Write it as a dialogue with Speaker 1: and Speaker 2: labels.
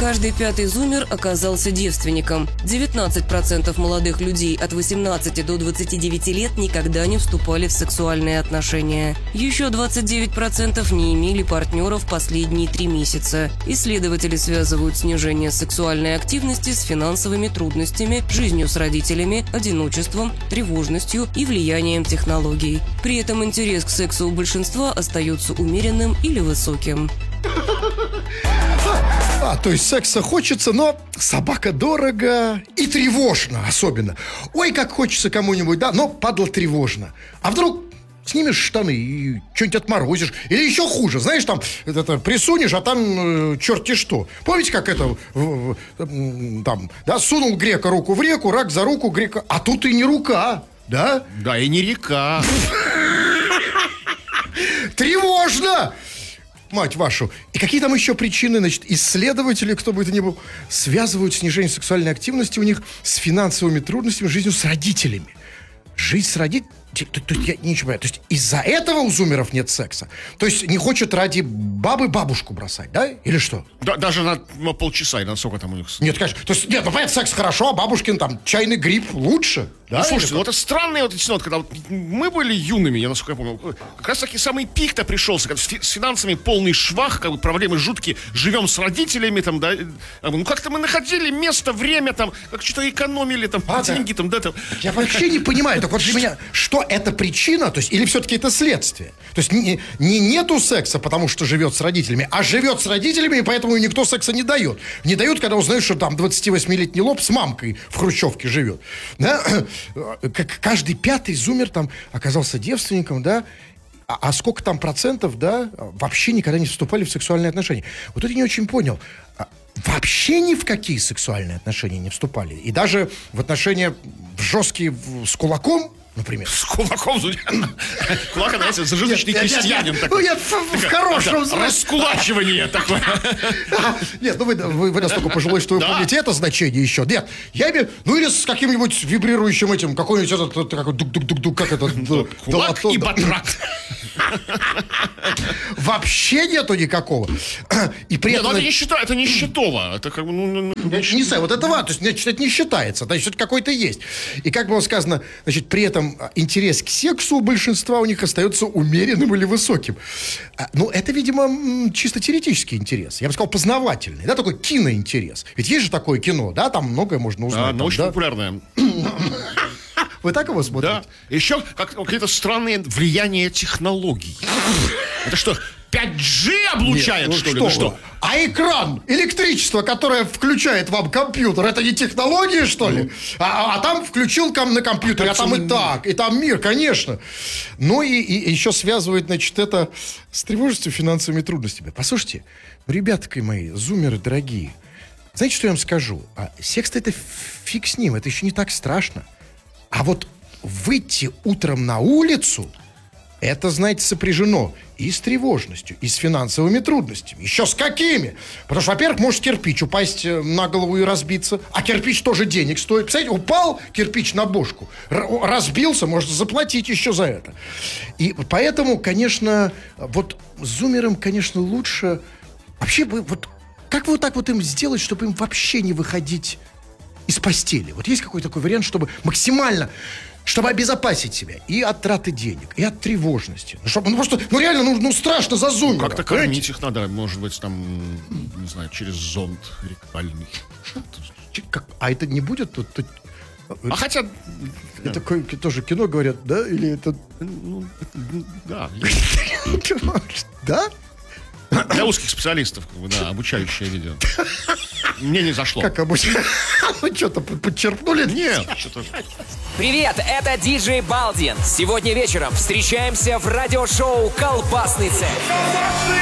Speaker 1: Каждый пятый зумер оказался девственником. 19% молодых людей от 18 до 29 лет никогда не вступали в сексуальные отношения. Еще 29% не имели партнеров последние 3 месяца. Исследователи связывают снижение сексуальной активности с финансовыми трудностями, жизнью с родителями, одиночеством, тревожностью и влиянием технологий. При этом интерес к сексу у большинства остается умеренным или высоким.
Speaker 2: То есть секса хочется, но собака дорого и тревожно особенно. Ой, как хочется кому-нибудь, да, но падла тревожно. А вдруг снимешь штаны и что-нибудь отморозишь? Или еще хуже, знаешь, там это, присунешь, а там черти что. Помните, как это там, да, сунул грека руку в реку, рак за руку грека, а тут и не рука, да?
Speaker 3: Да, и не река.
Speaker 2: Тревожно! Мать вашу. И какие там еще причины, значит, исследователи, кто бы это ни был, связывают снижение сексуальной активности у них с финансовыми трудностями, жизнью с родителями. Жизнь с родителями? Я ничего не понимаю. То есть из-за этого у зумеров нет секса? То есть не хочет ради бабы бабушку бросать, да? Или что?
Speaker 3: Да, даже на полчаса, и на сколько там у них?
Speaker 2: Нет, конечно. То есть, нет, ну понятно, секс хорошо, а бабушкин там чайный гриб лучше. Да,
Speaker 3: ну, слушайте, это странные вот эти ноты, когда вот мы были юными, я насколько я помню, как раз таки самый пик-то пришелся, когда с финансами полный швах, как бы проблемы жуткие, живем с родителями, там, да, ну как-то мы находили место, время, там, как что-то экономили, там, деньги, там, да, там.
Speaker 2: Я вообще не понимаю, так вот для меня, что это причина, то есть, или все-таки это следствие? То есть нету секса, потому что живет с родителями, а живет с родителями, и поэтому никто секса не дает. Не дают, когда узнают, что там 28-летний лоб с мамкой в хрущевке живет. Да? Как каждый пятый зумер там оказался девственником, да, а сколько там процентов, да, вообще никогда не вступали в сексуальные отношения. Вот это я не очень понял. Вообще ни в какие сексуальные отношения не вступали. И даже в отношения жесткие с кулаком, например.
Speaker 3: С кулаком? Кулак, знаете, зажиточный крестьянин такой.
Speaker 2: Ну, нет, в хорошем смысле.
Speaker 3: Раскулачивание такое.
Speaker 2: Нет, ну вы настолько пожилой, что вы помните это значение еще. Нет, я имею, ну или с каким-нибудь вибрирующим этим, какой-нибудь этот, как дук-дук-дук, как это?
Speaker 3: Кулак и батрак.
Speaker 2: Вообще нету никакого. И при этом...
Speaker 3: Это не счетово. Это как бы,
Speaker 2: Я не знаю, вот это то есть, значит, это не считается, значит, это какой-то есть. И как было сказано, значит, при этом интерес к сексу у большинства у них остается умеренным или высоким. Ну, это, видимо, чисто теоретический интерес. Я бы сказал, познавательный, да, такой киноинтерес. Ведь есть же такое кино, да, там многое можно узнать. Да,
Speaker 3: научно-популярное.
Speaker 2: Вы так его смотрите?
Speaker 3: Да. Еще какие-то странные влияния технологий. Это что, 5G облучает,
Speaker 2: нет,
Speaker 3: что ли? Ну что?
Speaker 2: А экран, электричество, которое включает вам компьютер, это не технологии, что ли? А там включил на компьютере, а там и так, и там мир, конечно. Ну и еще связывает, значит, это с тревожностью, финансовыми трудностями. Послушайте, ребятки мои, зумеры дорогие, знаете, что я вам скажу? Секс-то это фиг с ним, это еще не так страшно. А вот выйти утром на улицу, это, знаете, сопряжено и с тревожностью, и с финансовыми трудностями. Еще с какими? Потому что, во-первых, может кирпич упасть на голову и разбиться. А кирпич тоже денег стоит. Представляете, упал кирпич на бошку, разбился, можно заплатить еще за это. И поэтому, конечно, вот зумерам, конечно, лучше... Вообще, вот как вот так вот им сделать, чтобы им вообще не выходить из постели? Вот есть какой-то такой вариант, чтобы максимально... Чтобы обезопасить себя и от траты денег, и от тревожности. Чтобы, реально, страшно за зумера.
Speaker 3: Как-то кормить их надо, может быть, там, не знаю, через зонд ректальный.
Speaker 2: А это не будет?
Speaker 3: А хотя...
Speaker 2: Это тоже кино, говорят, да? Или это...
Speaker 3: Да.
Speaker 2: Да?
Speaker 3: Для узких специалистов, да, обучающее видео. Мне не зашло.
Speaker 2: Как обучающее? Ну, что-то подчеркнули?
Speaker 3: Нет, что-то...
Speaker 4: Привет, это диджей Балдин. Сегодня вечером встречаемся в радиошоу «Колбасный цех».